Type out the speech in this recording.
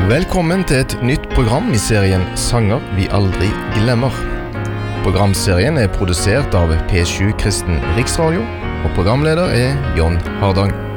Velkommen til et nytt program i serien Sanger vi aldri glemmer. Programserien er produsert av P7 Kristen Riksradio, og programleder er John Hardang.